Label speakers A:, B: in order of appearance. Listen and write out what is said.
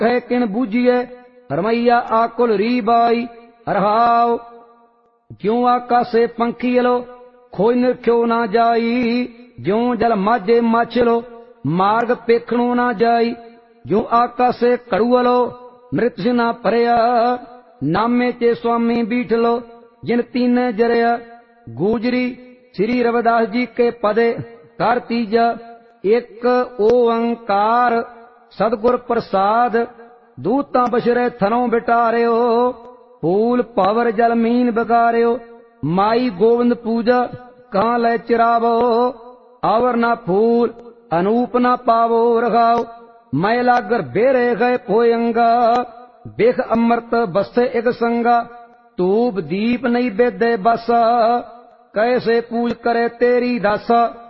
A: कह किन बूझिए रमैया आकुल री बाई रहाओ। ज्यों आकाशे पंखीलो खोई निरख्यो ना जाई, ज्यों जल माझे माछलो मार्ग पेखणो ना जाई। ज्यों आकाशे कड़ुअलो मृत सिना परया, नामे चे स्वामी बीठलो जिन तीन जरया। गुजरी श्री रविदास जी के पदे कर तीजा, एक ओंकार सतगुर प्रसाद। दूतां बछरे थनों बिटारियो, फूल पावर जल मीन बगारियो। माई गोविंद पूजा कहाँ लै चिरावो, आवर ना फूल अनूप ना पावो रखाओ। मैला गर बेरे गए पोयंगा, बेख अमृत बसे एक संगा। धूप दीप नहीं बेदे बसा, कैसे पूज करे तेरी दासा।